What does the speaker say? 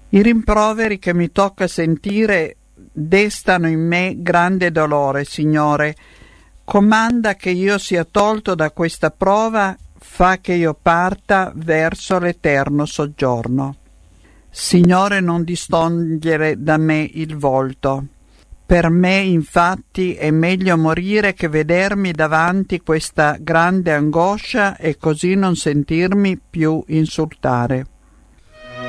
I rimproveri che mi tocca sentire destano in me grande dolore, Signore. Comanda che io sia tolto da questa prova, fa che io parta verso l'eterno soggiorno. Signore, non distogliere da me il volto. Per me, infatti, è meglio morire che vedermi davanti questa grande angoscia e così non sentirmi più insultare.